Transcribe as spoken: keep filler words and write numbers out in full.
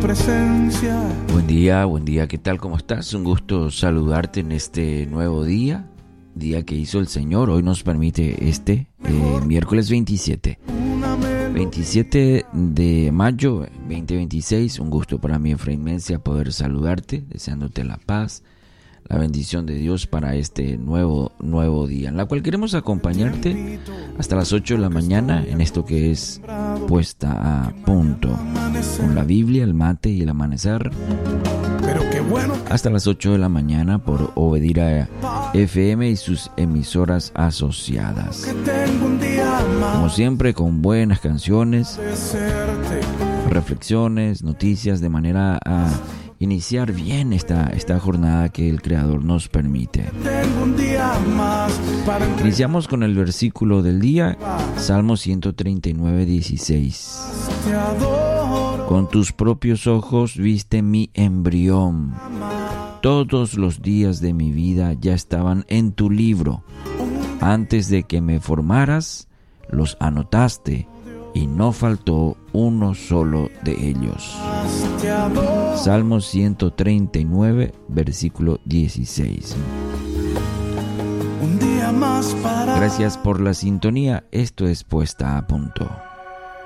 presencia. Buen día, buen día, ¿qué tal? ¿Cómo estás? Un gusto saludarte en este nuevo día, día que hizo el Señor. Hoy nos permite este, eh, miércoles veintisiete. veintisiete de mayo veinte veintiséis. Un gusto para mí, Efraín Mencia, poder saludarte, deseándote la paz, la bendición de Dios para este nuevo, nuevo día, en la cual queremos acompañarte hasta las ocho de la mañana en esto que es Puesta a Punto, con la Biblia, el mate y el amanecer. Pero qué bueno. Hasta las ocho de la mañana por Obedir a F M y sus emisoras asociadas. Como siempre, con buenas canciones, reflexiones, noticias, de manera a iniciar bien esta, esta jornada que el Creador nos permite. Iniciamos con el versículo del día, Salmo ciento treinta y nueve, dieciséis. Con tus propios ojos viste mi embrión. Todos los días de mi vida ya estaban en tu libro. Antes de que me formaras, los anotaste, y no faltó uno solo de ellos. Salmo ciento treinta y nueve, versículo dieciséis. Gracias por la sintonía. Esto es Puesta a Punto.